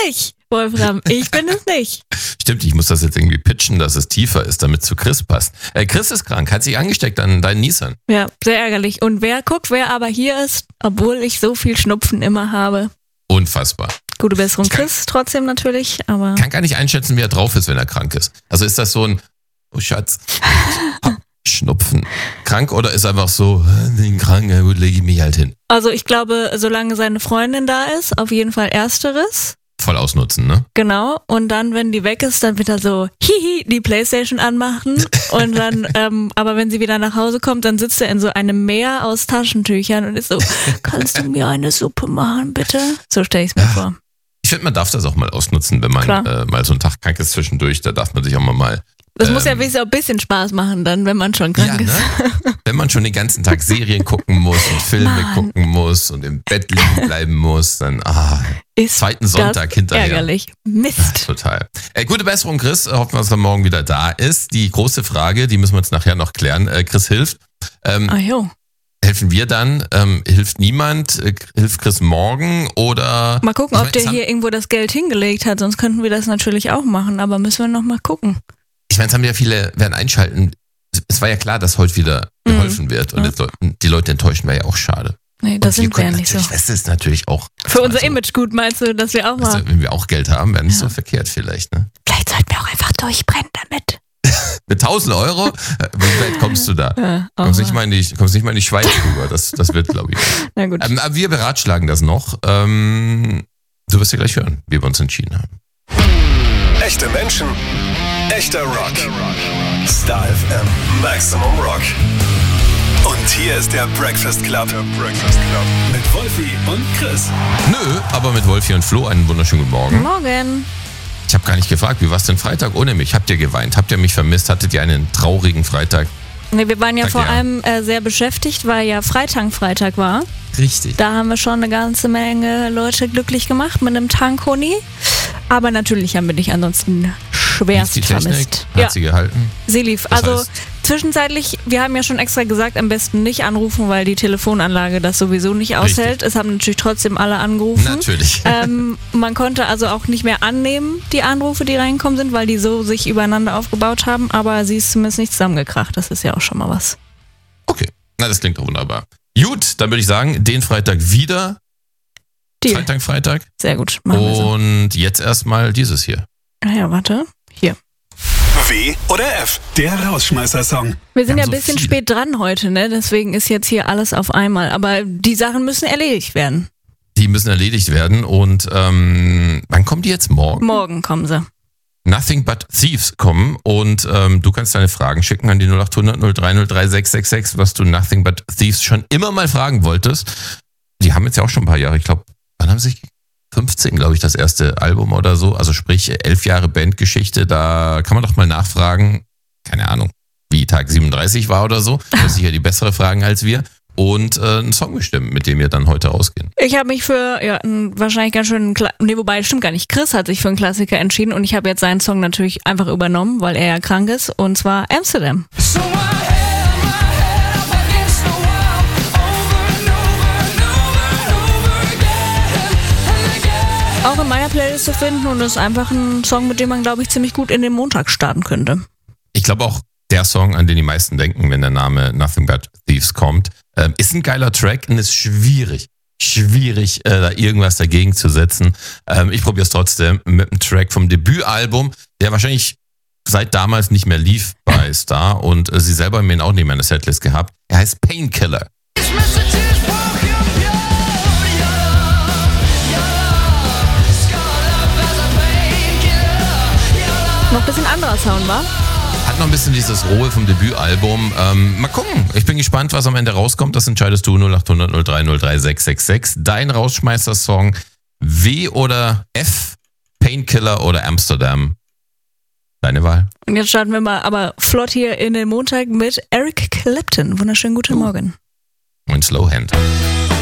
nicht, Wolfram. Ich bin es nicht. Stimmt, ich muss das jetzt irgendwie pitchen, dass es tiefer ist, damit es zu Chris passt. Chris ist krank, hat sich angesteckt an deinen Niesern. Ja, sehr ärgerlich. Und wer aber hier ist, obwohl ich so viel Schnupfen immer habe. Unfassbar. Gute Besserung, Chris, trotzdem natürlich, aber... Kann gar nicht einschätzen, wie er drauf ist, wenn er krank ist. Also ist das so ein, oh Schatz, Schnupfen, krank oder ist einfach so, wegen krank, ja gut, lege ich mich halt hin. Also ich glaube, solange seine Freundin da ist, auf jeden Fall Ersteres. Voll ausnutzen, ne? Genau, und dann, wenn die weg ist, dann wird er so, hihi, die Playstation anmachen und dann, aber wenn sie wieder nach Hause kommt, dann sitzt er in so einem Meer aus Taschentüchern und ist so, kannst du mir eine Suppe machen, bitte? So stelle ich es mir vor. Ich finde, man darf das auch mal ausnutzen, wenn man mal so einen Tag krank ist zwischendurch, da darf man sich auch mal... Das muss ja ein bisschen Spaß machen dann, wenn man schon krank ist. Ne? Wenn man schon den ganzen Tag Serien gucken muss und Filme gucken muss und im Bett liegen bleiben muss, dann ist zweiten Sonntag hinterher. Ärgerlich. Mist. Ja, total. Gute Besserung, Chris. Hoffen wir, dass er morgen wieder da ist. Die große Frage, die müssen wir jetzt nachher noch klären. Chris hilft. Helfen wir dann? Hilft niemand? Hilft Chris morgen? Oder? Mal gucken, ob der hier irgendwo das Geld hingelegt hat. Sonst könnten wir das natürlich auch machen. Aber müssen wir noch mal gucken. Ich meine, es haben ja viele, werden einschalten. Es war ja klar, dass heute wieder geholfen wird. Und die Leute enttäuschen, wäre ja auch schade. Nee, das sind wir ja nicht so. Das ist natürlich auch... Für unser Image gut, meinst du, dass wir auch mal... Wenn wir auch Geld haben, wäre nicht so verkehrt vielleicht, ne? Vielleicht sollten wir auch einfach durchbrennen damit. Mit 1.000 Euro? Wie weit kommst du da? Ja, kommst nicht mal in die Schweiz rüber. Das wird, glaube ich. Na gut. Aber wir beratschlagen das noch. Du wirst ja gleich hören, wie wir uns entschieden haben. Echte Menschen, echter Rock. Star FM, Maximum Rock. Und hier ist der Breakfast Club. Mit Wolfi und Chris. Nö, aber mit Wolfi und Flo einen wunderschönen guten Morgen. Morgen. Ich habe gar nicht gefragt, wie war es denn Freitag ohne mich? Habt ihr geweint? Habt ihr mich vermisst? Hattet ihr einen traurigen Freitag? Nee, wir waren ja vor allem sehr beschäftigt, weil ja Freitag war. Richtig. Da haben wir schon eine ganze Menge Leute glücklich gemacht mit einem Tankoni. Aber natürlich haben wir dich ansonsten schwerst vermisst. Hat sie gehalten? Sie lief. Zwischenzeitlich, wir haben ja schon extra gesagt, am besten nicht anrufen, weil die Telefonanlage das sowieso nicht aushält. Richtig. Es haben natürlich trotzdem alle angerufen. Natürlich. Man konnte also auch nicht mehr annehmen, die Anrufe, die reingekommen sind, weil die so sich übereinander aufgebaut haben. Aber sie ist zumindest nicht zusammengekracht. Das ist ja auch schon mal was. Okay, na das klingt doch wunderbar. Gut, dann würde ich sagen, den Freitag wieder. Deal. Freitag. Sehr gut. Machen wir so. Und jetzt erstmal dieses hier. Ja, warte. Hier. W oder F, der Rausschmeißer-Song. Wir sind ja ein bisschen spät dran heute, ne? Deswegen ist jetzt hier alles auf einmal. Aber die Sachen müssen erledigt werden. Die müssen erledigt werden. Und wann kommen die jetzt? Morgen? Morgen kommen sie. Nothing But Thieves kommen. Und du kannst deine Fragen schicken an die 0800 030 3666, was du Nothing But Thieves schon immer mal fragen wolltest. Die haben jetzt ja auch schon ein paar Jahre. Ich glaube, wann haben sie 15, glaube ich, das erste Album oder so. Also sprich 11 Jahre Bandgeschichte. Da kann man doch mal nachfragen, keine Ahnung, wie Tag 37 war oder so. Das ist sicher die bessere Fragen als wir. Und einen Song bestimmen, mit dem wir dann heute rausgehen. Ich habe mich für wahrscheinlich ganz schön, wobei, stimmt gar nicht. Chris hat sich für einen Klassiker entschieden und ich habe jetzt seinen Song natürlich einfach übernommen, weil er ja krank ist. Und zwar Amsterdam. Auch in meiner Playlist zu finden und ist einfach ein Song, mit dem man, glaube ich, ziemlich gut in den Montag starten könnte. Ich glaube auch, der Song, an den die meisten denken, wenn der Name Nothing But Thieves kommt, ist ein geiler Track und ist schwierig, da irgendwas dagegen zu setzen. Ich probiere es trotzdem mit einem Track vom Debütalbum, der wahrscheinlich seit damals nicht mehr lief bei Star und sie selber haben ihn auch nicht mehr in der Setlist gehabt. Er heißt Painkiller. Noch ein bisschen anderer Sound, war? Hat noch ein bisschen dieses Rohe vom Debütalbum. Mal gucken. Ich bin gespannt, was am Ende rauskommt. Das entscheidest du 0800 030 3666. Dein Rausschmeißer-Song W oder F, Painkiller oder Amsterdam. Deine Wahl. Und jetzt starten wir mal aber flott hier in den Montag mit Eric Clapton. Wunderschönen guten Morgen. Und Slowhand.